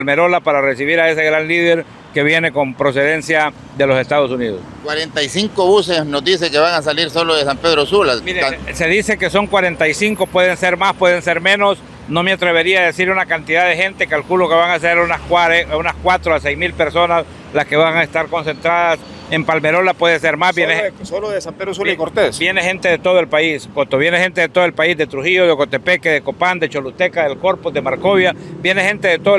Palmerola para recibir a ese gran líder que viene con procedencia de los Estados Unidos. 45 buses nos dice que van a salir solo de San Pedro Sula. Mire, se dice que son 45, pueden ser más, pueden ser menos. No me atrevería a decir una cantidad de gente, calculo que van a ser unas 4 a 6 mil personas las que van a estar concentradas. En Palmerola puede ser más. Solo de San Pedro Sula y Cortés. Viene gente de todo el país, Coto, viene gente de todo el país, de Trujillo, de Ocotepeque, de Copán, de Choluteca, del Corpus, de Marcovia, viene gente de todo el